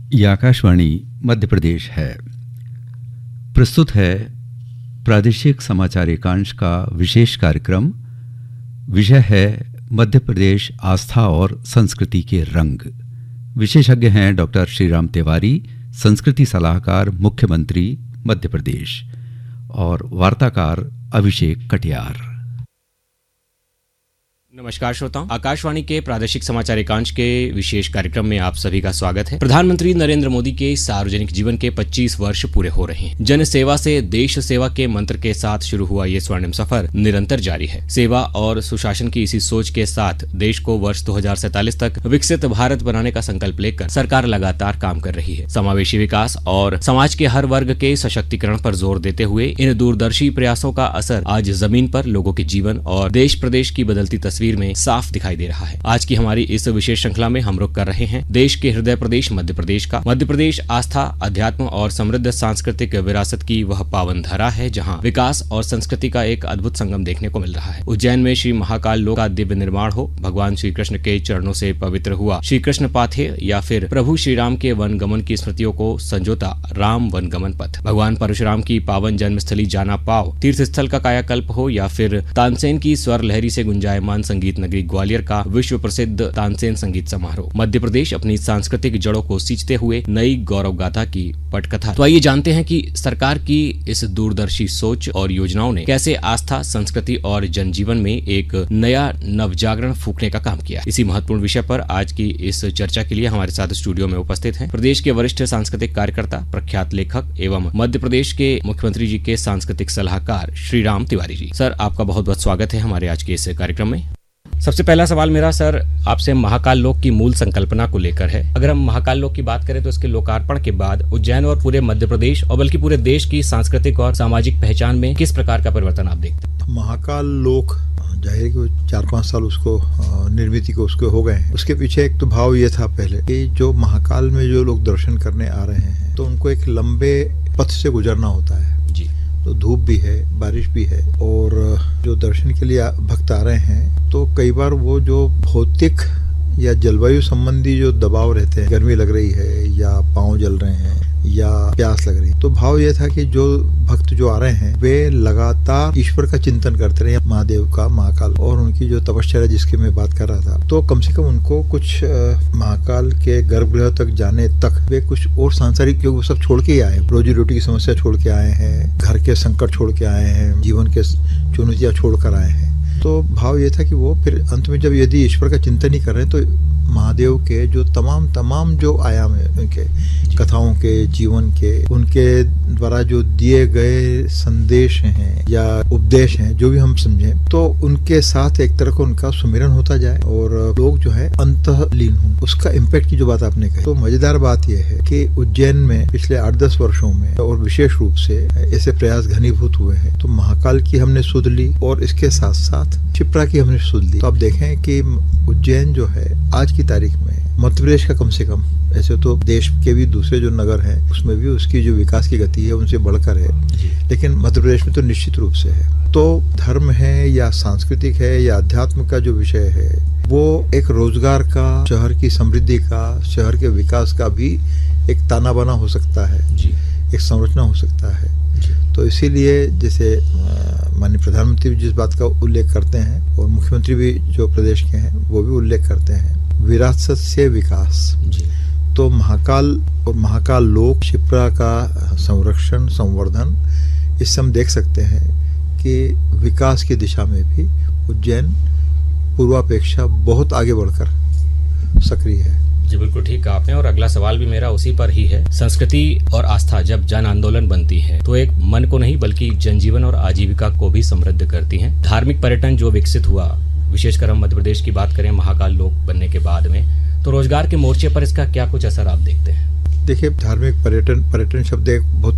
ये आकाशवाणी मध्य प्रदेश है। प्रस्तुत है प्रादेशिक समाचार एकांश का विशेष कार्यक्रम। विषय है मध्य प्रदेश आस्था और संस्कृति के रंग। विशेषज्ञ हैं डॉक्टर श्रीराम तिवारी, संस्कृति सलाहकार, मुख्यमंत्री मध्य प्रदेश, और वार्ताकार अभिषेक कटियार। नमस्कार श्रोताओं, आकाशवाणी के प्रादेशिक समाचार एकांश के विशेष कार्यक्रम में आप सभी का स्वागत है। प्रधानमंत्री नरेंद्र मोदी के सार्वजनिक जीवन के 25 वर्ष पूरे हो रहे हैं। जन सेवा से देश सेवा के मंत्र के साथ शुरू हुआ ये स्वर्णिम सफर निरंतर जारी है। सेवा और सुशासन की इसी सोच के साथ देश को वर्ष 2047 तक विकसित भारत बनाने का संकल्प लेकर सरकार लगातार काम कर रही है। समावेशी विकास और समाज के हर वर्ग के सशक्तिकरण पर जोर देते हुए इन दूरदर्शी प्रयासों का असर आज जमीन पर लोगों के जीवन और देश प्रदेश की बदलती तस्वीर में साफ दिखाई दे रहा है। आज की हमारी इस विशेष श्रृंखला में हम रुख कर रहे हैं देश के हृदय प्रदेश मध्य प्रदेश का। मध्य प्रदेश आस्था, अध्यात्म और समृद्ध सांस्कृतिक विरासत की वह पावन धरा है जहां विकास और संस्कृति का एक अद्भुत संगम देखने को मिल रहा है। उज्जैन में श्री महाकाल लोक का दिव्य निर्माण हो, भगवान श्री कृष्ण के चरणों से पवित्र हुआ श्री कृष्ण पाथे, या फिर प्रभु श्री राम के वनगमन की स्मृतियों को संजोता राम वनगमन पथ, भगवान परशुराम की पावन जन्मस्थली जाना पाव तीर्थ स्थल का कायाकल्प हो, या फिर तानसेन की स्वर लहरी से गुंजायमान संगीत नगरी ग्वालियर का विश्व प्रसिद्ध तानसेन संगीत समारोह। मध्य प्रदेश अपनी सांस्कृतिक जड़ों को सींचते हुए नई गौरव गाथा की पटकथा। तो आइए जानते हैं कि सरकार की इस दूरदर्शी सोच और योजनाओं ने कैसे आस्था, संस्कृति और जनजीवन में एक नया नवजागरण फूंकने का काम किया। इसी महत्वपूर्ण विषय पर आज की इस चर्चा के लिए हमारे साथ स्टूडियो में उपस्थित हैं प्रदेश के वरिष्ठ सांस्कृतिक कार्यकर्ता, प्रख्यात लेखक एवं मध्य प्रदेश के मुख्यमंत्री जी के सांस्कृतिक सलाहकार श्रीराम तिवारी जी। सर, आपका बहुत बहुत स्वागत है हमारे आज के इस कार्यक्रम में। सबसे पहला सवाल मेरा सर आपसे महाकाल लोक की मूल संकल्पना को लेकर है। अगर हम महाकाल लोक की बात करें तो इसके लोकार्पण के बाद उज्जैन और पूरे मध्य प्रदेश और बल्कि पूरे देश की सांस्कृतिक और सामाजिक पहचान में किस प्रकार का परिवर्तन आप देखते हैं? महाकाल लोक जाहिर कि 4-5 साल उसको निर्मित को उसके हो गए हैं। उसके पीछे एक तो भाव ये था पहले कि जो महाकाल में जो लोग दर्शन करने आ रहे हैं तो उनको एक लंबे पथ से गुजरना होता है। तो धूप भी है, बारिश भी है, और जो दर्शन के लिए भक्त आ रहे हैं तो कई बार वो जो भौतिक या जलवायु संबंधी जो दबाव रहते हैं, गर्मी लग रही है या पाँव जल रहे हैं या प्यास लग रही है, तो भाव ये था कि जो भक्त जो आ रहे हैं वे लगातार ईश्वर का चिंतन करते रहे, महादेव का, महाकाल, और उनकी जो तपश्चर्या जिसकी मैं बात कर रहा था, तो कम से कम उनको कुछ महाकाल के गर्भगृह तक जाने तक वे कुछ और सांसारिक, क्योंकि वो सब छोड़ के ही आए, रोजी रोटी की समस्या छोड़ के आए हैं, घर के संकट छोड़ के आए हैं, जीवन के चुनौतियां छोड़ कर आए हैं। तो भाव ये था कि वो फिर अंत में जब यदि ईश्वर का चिंतन ही कर रहे हैं तो महादेव के जो तमाम जो आयाम है उनके कथाओं के, जीवन के, उनके द्वारा जो दिए गए संदेश हैं या उपदेश हैं, जो भी हम समझें, तो उनके साथ एक तरह का उनका सुमिरन होता जाए और लोग जो है अंतःलीन हों। उसका इम्पैक्ट की जो बात आपने कही, तो मजेदार बात यह है कि उज्जैन में पिछले 8-10 वर्षों में और विशेष रूप से ऐसे प्रयास घनीभूत हुए हैं। तो महाकाल की हमने सुध ली और इसके साथ साथ क्षिप्रा की हमने सुध ली। तो आप देखें कि उज्जैन जो है आज की तारीख में मध्य प्रदेश का कम से कम, ऐसे तो देश के भी दूसरे जो नगर हैं उसमें भी उसकी जो विकास की गति है उनसे बढ़कर है, लेकिन मध्य प्रदेश में तो निश्चित रूप से है। तो धर्म है या सांस्कृतिक है या अध्यात्म का जो विषय है वो एक रोजगार का, शहर की समृद्धि का, शहर के विकास का भी एक ताना बाना हो सकता है, एक संरचना हो सकता है। तो इसीलिए जैसे माननीय प्रधानमंत्री भी जिस बात का उल्लेख करते हैं और मुख्यमंत्री भी जो प्रदेश के हैं वो भी उल्लेख करते हैं, विरासत से विकास। तो महाकाल और महाकाल लोक, क्षिप्रा का संरक्षण, संवर्धन, इससे हम देख सकते हैं कि विकास की दिशा में भी उज्जैन पूर्वापेक्षा बहुत आगे बढ़कर सक्रिय है। जी बिल्कुल ठीक कहा आपने, और अगला सवाल भी मेरा उसी पर ही है। संस्कृति और आस्था जब जन आंदोलन बनती है तो एक मन को नहीं बल्कि जनजीवन और आजीविका को भी समृद्ध करती हैं। धार्मिक पर्यटन जो विकसित हुआ, विशेषकर हम मध्य प्रदेश की बात करें महाकाल लोक बनने के बाद में, तो रोजगार के मोर्चे पर इसका क्या कुछ असर आप देखते हैं? देखिए, धार्मिक पर्यटन शब्द एक बहुत